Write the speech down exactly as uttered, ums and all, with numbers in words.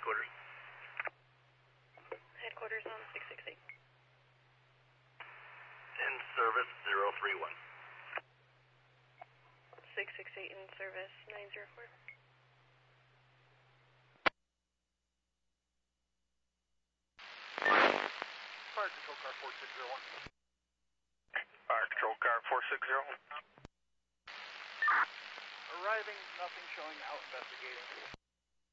headquarters. Headquarters on six six eight. In service, zero three one. six six eight in service, nine zero four. Fire control car four six zero one. Fire control car four six zero one. Arriving, nothing showing, out investigating.